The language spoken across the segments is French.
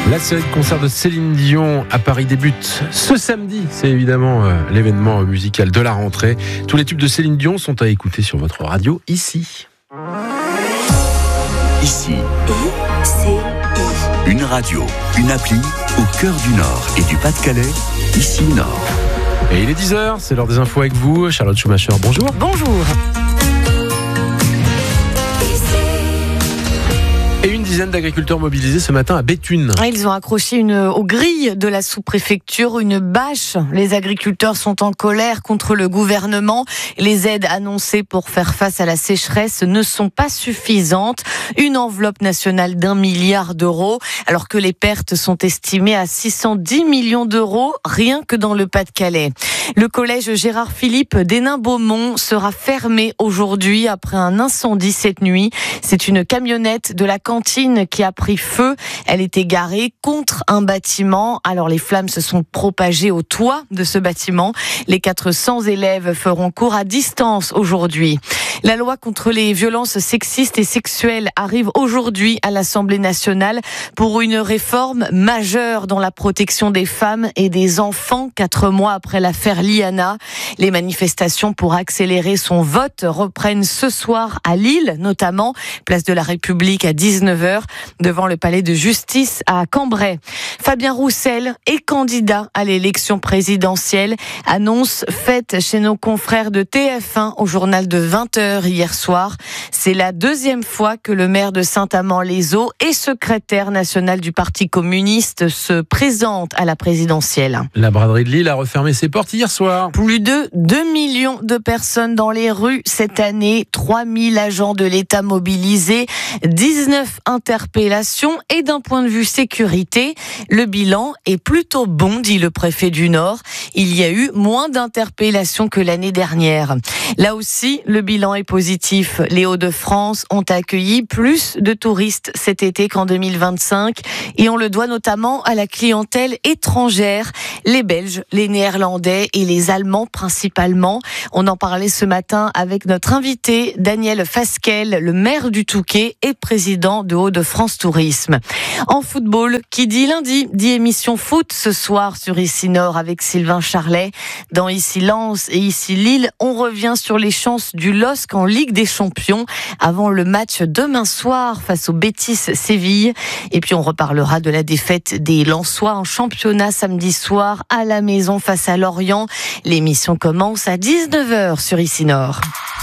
La série de concerts de Céline Dion à Paris débute ce samedi. C'est évidemment l'événement musical de la rentrée. Tous les tubes de Céline Dion sont à écouter sur votre radio ici. Ici. Une radio, une appli au cœur du Nord et du Pas-de-Calais. Ici Nord. Et il est 10h, c'est l'heure des infos avec vous. Charlotte Schumacher, bonjour. Bonjour. Et une dizaine d'agriculteurs mobilisés ce matin à Béthune. Ils ont accroché aux grilles de la sous-préfecture une bâche. Les agriculteurs sont en colère contre le gouvernement. Les aides annoncées pour faire face à la sécheresse ne sont pas suffisantes. Une enveloppe nationale d'1 milliard d'euros, alors que les pertes sont estimées à 610 millions d'euros, rien que dans le Pas-de-Calais. Le collège Gérard Philippe d'Hénin-Beaumont sera fermé aujourd'hui après un incendie cette nuit. C'est une camionnette de la cantine qui a pris feu. Elle était garée contre un bâtiment. Alors les flammes se sont propagées au toit de ce bâtiment. Les 400 élèves feront cours à distance aujourd'hui. La loi contre les violences sexistes et sexuelles arrive aujourd'hui à l'Assemblée nationale pour une réforme majeure dans la protection des femmes et des enfants 4 mois après l'affaire Liana. Les manifestations pour accélérer son vote reprennent ce soir à Lille, notamment place de la République à 19h devant le palais de justice à Cambrai. Fabien Roussel est candidat à l'élection présidentielle. Annonce faite chez nos confrères de TF1 au journal de 20h hier soir. C'est la 2e fois que le maire de Saint-Amand-les-Eaux et secrétaire national du Parti communiste se présente à la présidentielle. La braderie de Lille a refermé ses portes hier soir. Plus de 2 millions de personnes dans les rues cette année, 3000 agents de l'État mobilisés, 19 interpellations et d'un point de vue sécurité, le bilan est plutôt bon, dit le préfet du Nord. Il y a eu moins d'interpellations que l'année dernière. Là aussi, le bilan est positif. Les Hauts-de-France ont accueilli plus de touristes cet été qu'en 2025 et on le doit notamment à la clientèle étrangère, les Belges, les Néerlandais et les Allemands principalement. On en parlait ce matin avec notre invité Daniel Fasquelle, le maire du Touquet et président de Hauts-de-France Tourisme. En football, qui dit lundi, dit émission foot ce soir sur Ici Nord avec Sylvain Charlet. Dans Ici Lens et Ici Lille, on revient sur les chances du LOSC en Ligue des Champions avant le match demain soir face au Betis Séville. Et puis on reparlera de la défaite des Lensois en championnat samedi soir à la maison face à Lorient. L'émission commence à 19h sur Ici Nord.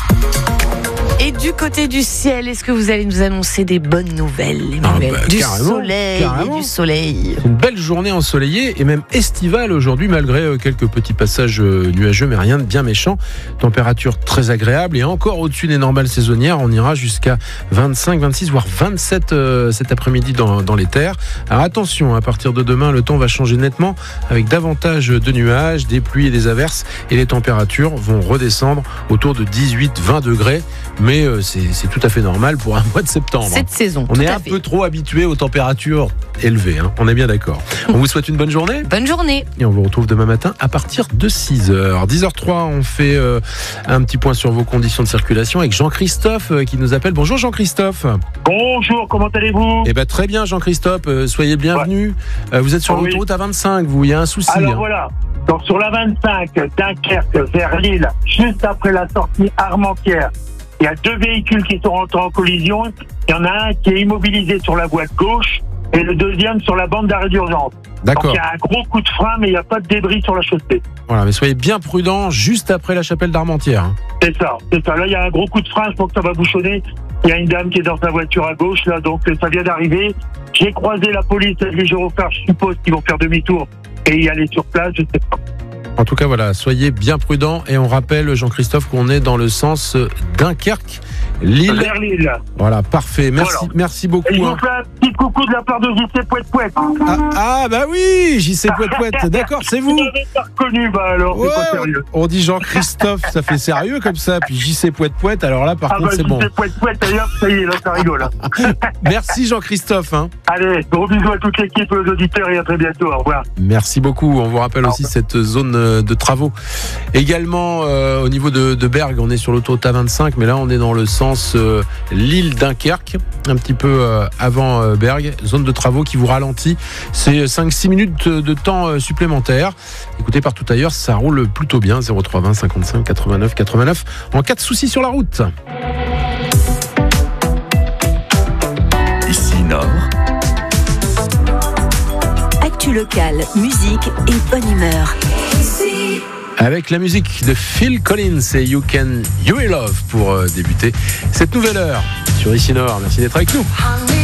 Et du côté du ciel, est-ce que vous allez nous annoncer des bonnes nouvelles, du soleil et du soleil? Une belle journée ensoleillée et même estivale aujourd'hui, malgré quelques petits passages nuageux, mais rien de bien méchant. Température très agréable et encore au-dessus des normales saisonnières. On ira jusqu'à 25, 26, voire 27 cet après-midi dans les terres. Alors attention, à partir de demain, le temps va changer nettement avec davantage de nuages, des pluies et des averses. Et les températures vont redescendre autour de 18-20 degrés. Mais c'est tout à fait normal pour un mois de septembre. Cette saison, on est un peu trop habitué aux températures élevées, on est bien d'accord. On vous souhaite une bonne journée. Bonne journée. Et on vous retrouve demain matin à partir de 6h. 10h03, on fait un petit point sur vos conditions de circulation avec Jean-Christophe qui nous appelle. Bonjour Jean-Christophe. Bonjour, comment allez-vous ? Eh bien très bien Jean-Christophe, soyez bienvenue. Vous êtes sur l'autoroute A25, vous, il y a un souci. Alors voilà, donc sur la 25, Dunkerque vers Lille, juste après la sortie Armentières, il y a 2 véhicules qui sont rentrés en collision. Il y en a un qui est immobilisé sur la voie de gauche et le deuxième sur la bande d'arrêt d'urgence. D'accord. Donc il y a un gros coup de frein, mais il n'y a pas de débris sur la chaussée. Voilà, mais soyez bien prudents juste après la chapelle d'Armentières. C'est ça. Là, il y a un gros coup de frein, je pense que ça va bouchonner. Il y a une dame qui est dans sa voiture à gauche, là, donc ça vient d'arriver. J'ai croisé la police et les gyrophares, je suppose qu'ils vont faire demi-tour et y aller sur place, je sais pas. En tout cas, voilà, soyez bien prudents et on rappelle, Jean-Christophe, qu'on est dans le sens Dunkerque, Lille. Vers Lille. Voilà, parfait. Merci beaucoup. Et je vous fais un petit coucou de la part de JC Pouet-Pouet. Ah, bah oui, JC Pouet-Pouet. D'accord, c'est vous. Vous n'avez pas reconnu, bah alors, ouais, c'est pas sérieux. On dit Jean-Christophe, ça fait sérieux comme ça. Puis JC Pouet-Pouet, alors là, par contre, c'est bon. JC Pouet-Pouet, d'ailleurs, ça y est, là, ça rigole. Merci Jean-Christophe. Allez, gros bisous à toute l'équipe, aux auditeurs et à très bientôt. Au revoir. Merci beaucoup. On vous rappelle aussi cette zone de travaux. Également, au niveau de Bergues, on est sur l'autoroute A25, mais là, on est dans le sens sens Lille-Dunkerque, un petit peu avant Bergue, zone de travaux qui vous ralentit. C'est 5-6 minutes de temps supplémentaire. Écoutez, partout ailleurs, ça roule plutôt bien. 0320 55 89 89 en cas de soucis sur la route. Ici Nord. Actu locale, musique et bonne humeur. Avec la musique de Phil Collins et You Can You Will Love pour débuter cette nouvelle heure sur Ici Nord. Merci d'être avec nous.